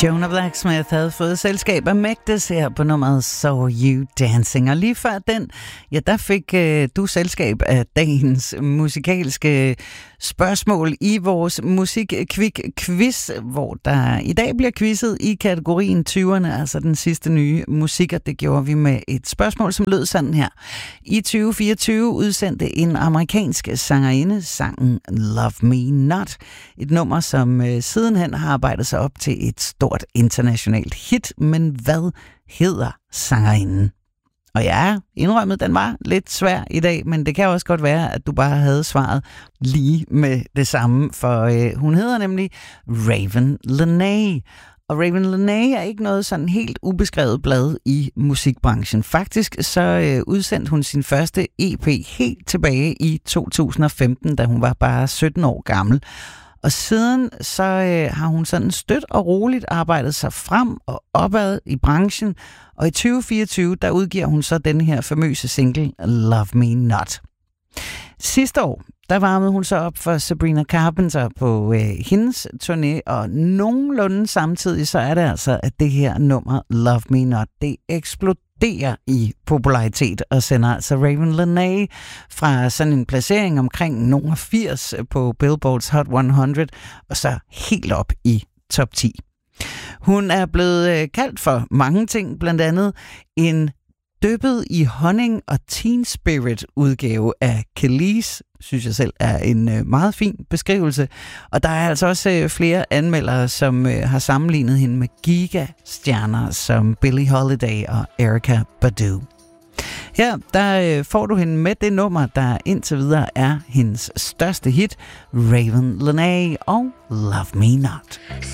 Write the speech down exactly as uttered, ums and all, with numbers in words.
Jonah Blacksmith havde fået selskab af Mægtes her på nummeret So You Dancing. Og lige før den, ja, der fik øh, du selskab af dagens musikalske spørgsmål i vores Musik-Kvik-quiz, hvor der i dag bliver quizzet i kategorien tyverne, altså den sidste nye musik, og det gjorde vi med et spørgsmål, som lød sådan her. I tyve fireogtyve udsendte en amerikansk sangerinde sangen Love Me Not, et nummer, som øh, sidenhen har arbejdet sig op til et stort internationalt hit, men hvad hedder sangerinden? Og ja, indrømmet, den var lidt svær i dag, men det kan også godt være, at du bare havde svaret lige med det samme, for øh, hun hedder nemlig Raven Lenae. Og Raven Lenae er ikke noget sådan helt ubeskrevet blad i musikbranchen. Faktisk så øh, udsendte hun sin første E P helt tilbage i to tusind og femten, da hun var bare sytten år gammel. Og siden så øh, har hun sådan støt og roligt arbejdet sig frem og opad i branchen. Og i tyve fireogtyve, der udgiver hun så den her famøse single Love Me Not. Sidste år, der varmede hun så op for Sabrina Carpenter på øh, hendes turné, og nogenlunde samtidig så er det altså, at det her nummer Love Me Not, det eksploderer i popularitet og sender altså Raven Lenae fra sådan en placering omkring nummer firs på Billboards Hot hundrede og så helt op i top ti. Hun er blevet øh, kaldt for mange ting, blandt andet en dyppet i honning og teen spirit udgave af Kelis, synes jeg selv er en øh, meget fin beskrivelse. Og der er altså også øh, flere anmeldere, som øh, har sammenlignet hende med gigastjerner som Billie Holiday og Erykah Badu. Her der øh, får du hende med det nummer, der indtil videre er hendes største hit, Raven Lenae og Love Me Not.